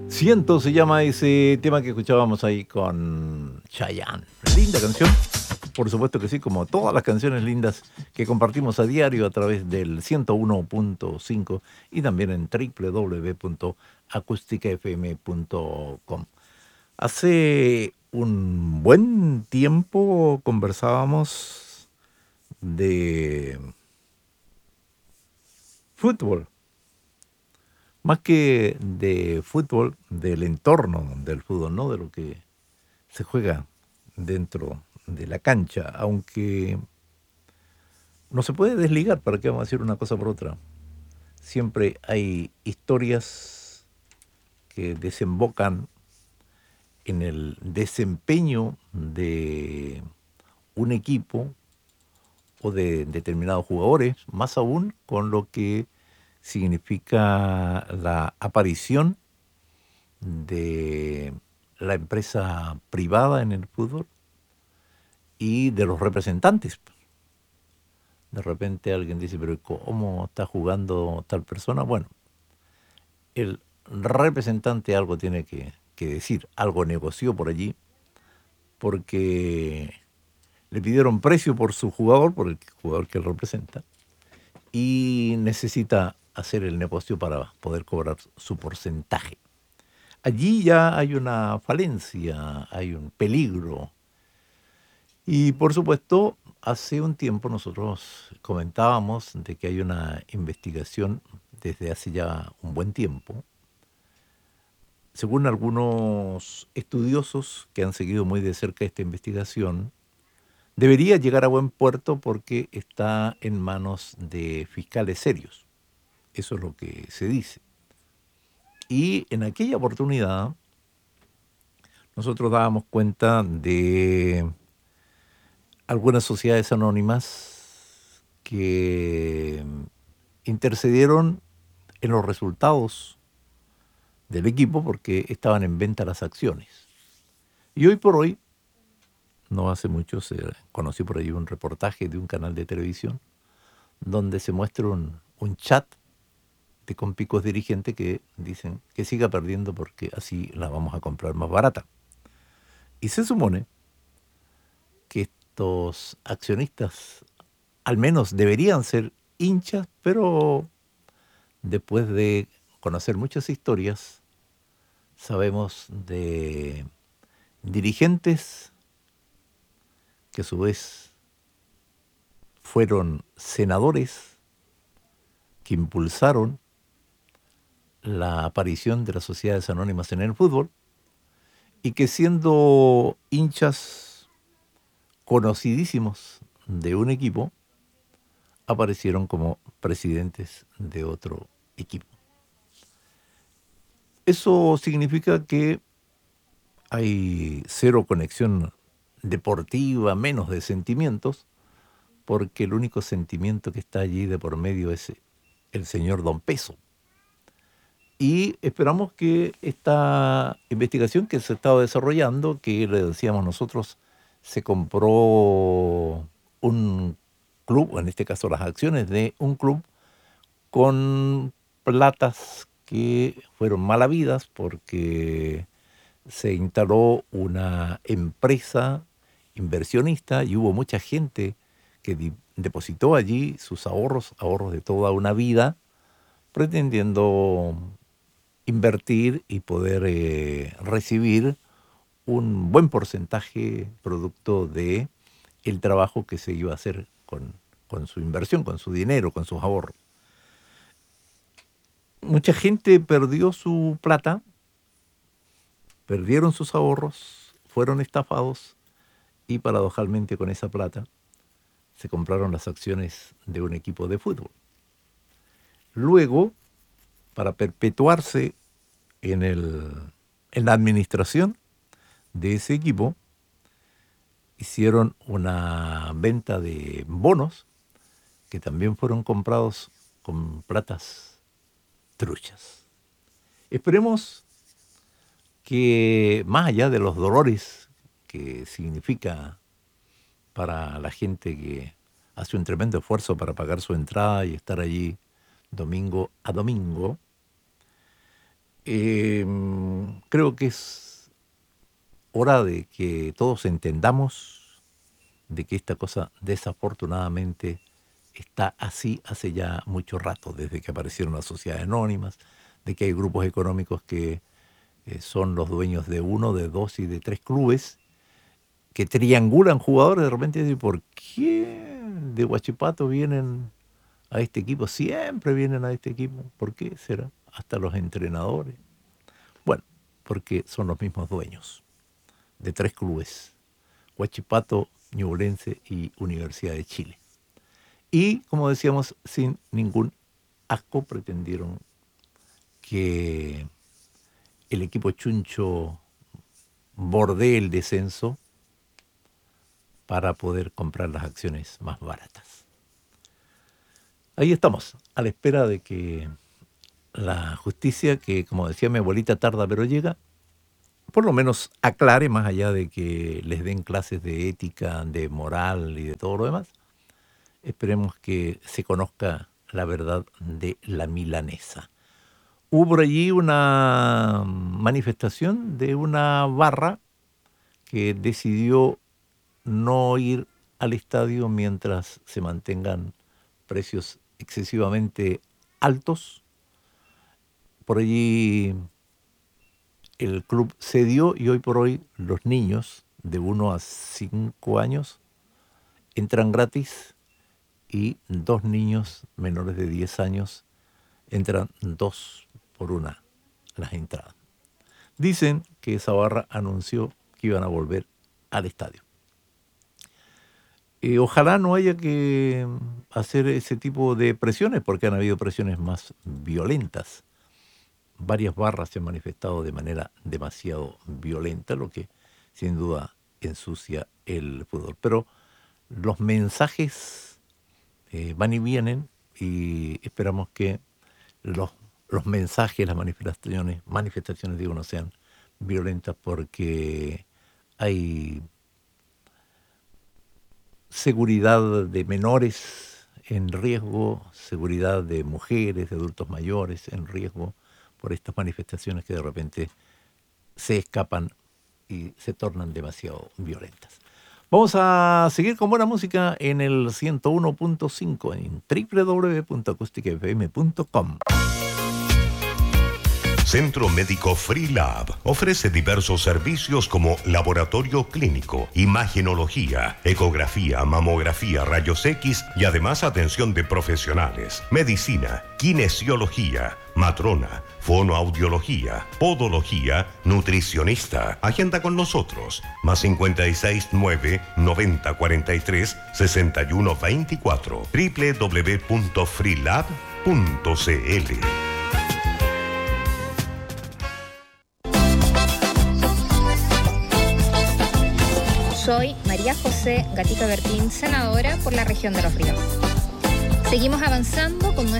Ciento se llama ese tema que escuchábamos ahí con Chayanne. Linda canción. Por supuesto que sí, como todas las canciones lindas que compartimos a diario a través del 101.5 y también en www.acusticafm.com. Hace un buen tiempo conversábamos de fútbol. Más que de fútbol, del entorno del fútbol, ¿no? De lo que se juega dentro de la cancha, aunque no se puede desligar, ¿para qué vamos a decir una cosa por otra? Siempre hay historias que desembocan en el desempeño de un equipo o de determinados jugadores, más aún con lo que significa la aparición de la empresa privada en el fútbol y de los representantes. De repente alguien dice, pero ¿cómo está jugando tal persona? Bueno, el representante algo tiene que decir, algo negoció por allí, porque le pidieron precio por su jugador, por el jugador que él representa, y necesita hacer el negocio para poder cobrar su porcentaje. Allí ya hay una falencia, hay un peligro. Y por supuesto, hace un tiempo nosotros comentábamos de que hay una investigación desde hace ya un buen tiempo. Según algunos estudiosos que han seguido muy de cerca esta investigación, debería llegar a buen puerto porque está en manos de fiscales serios. Eso es lo que se dice. Y en aquella oportunidad nosotros dábamos cuenta de algunas sociedades anónimas que intercedieron en los resultados del equipo porque estaban en venta las acciones. Y hoy por hoy, no hace mucho, conocí por ahí un reportaje de un canal de televisión donde se muestra un chat de compicos dirigentes que dicen que siga perdiendo porque así la vamos a comprar más barata. Y se supone que estos accionistas al menos deberían ser hinchas, pero después de conocer muchas historias, sabemos de dirigentes que a su vez fueron senadores que impulsaron la aparición de las sociedades anónimas en el fútbol y que siendo hinchas conocidísimos de un equipo, aparecieron como presidentes de otro equipo. Eso significa que hay cero conexión deportiva, menos de sentimientos, porque el único sentimiento que está allí de por medio es el señor Don Peso. Y esperamos que esta investigación que se ha estado desarrollando, que le decíamos nosotros, se compró un club, en este caso las acciones de un club, con platas que fueron mal habidas porque se instaló una empresa inversionista y hubo mucha gente que depositó allí sus ahorros, ahorros de toda una vida, pretendiendo invertir y poder recibir un buen porcentaje producto de el trabajo que se iba a hacer con su inversión, con su dinero, con sus ahorros. Mucha gente perdió su plata, perdieron sus ahorros, fueron estafados y paradojalmente con esa plata se compraron las acciones de un equipo de fútbol. Luego, para perpetuarse en la administración de ese equipo, hicieron una venta de bonos que también fueron comprados con platas truchas. Esperemos que más allá de los dolores que significa para la gente que hace un tremendo esfuerzo para pagar su entrada y estar allí domingo a domingo, creo que es hora de que todos entendamos de que esta cosa desafortunadamente está así hace ya mucho rato, desde que aparecieron las sociedades anónimas, de que hay grupos económicos que son los dueños de 1, de 2 y de 3 clubes, que triangulan jugadores. De repente dicen, ¿por qué de Huachipato vienen a este equipo? Siempre vienen a este equipo. ¿Por qué será? Hasta los entrenadores. Bueno, porque son los mismos dueños de 3 clubes: Huachipato, Ñublense y Universidad de Chile. Y, como decíamos, sin ningún asco pretendieron que el equipo chuncho bordee el descenso para poder comprar las acciones más baratas. Ahí estamos, a la espera de que la justicia, que como decía mi abuelita, tarda pero llega, por lo menos aclare, más allá de que les den clases de ética, de moral y de todo lo demás. Esperemos que se conozca la verdad de la milanesa. Hubo por allí una manifestación de una barra que decidió no ir al estadio mientras se mantengan precios excesivamente altos. Por allí el club cedió y hoy por hoy los niños de 1 a 5 años entran gratis y 2 niños menores de 10 años entran 2 por 1 las entradas. Dicen que esa barra anunció que iban a volver al estadio. Ojalá no haya que hacer ese tipo de presiones, porque han habido presiones más violentas. Varias barras se han manifestado de manera demasiado violenta, lo que sin duda ensucia el fútbol. Pero los mensajes van y vienen, y esperamos que los mensajes, las manifestaciones digo, no sean violentas, porque hay seguridad de menores en riesgo, seguridad de mujeres, de adultos mayores en riesgo por estas manifestaciones que de repente se escapan y se tornan demasiado violentas. Vamos a seguir con buena música en el 101.5 en www.acusticfm.com. Centro Médico Freelab ofrece diversos servicios como laboratorio clínico, imagenología, ecografía, mamografía, rayos X y además atención de profesionales, medicina, kinesiología, matrona, fonoaudiología, podología, nutricionista. Agenda con nosotros. Más 569 90 43 61 24. www.freelab.cl. Soy María José Gatica Bertín, senadora por la región de Los Ríos. Seguimos avanzando con